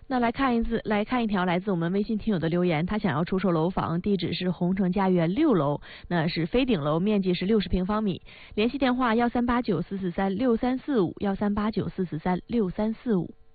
那来看一条来自我们微信听友的留言，他想要出售楼房，地址是红城家园6楼，那是飞顶楼，面积是60平方米，联系电话138944364345，138944364345。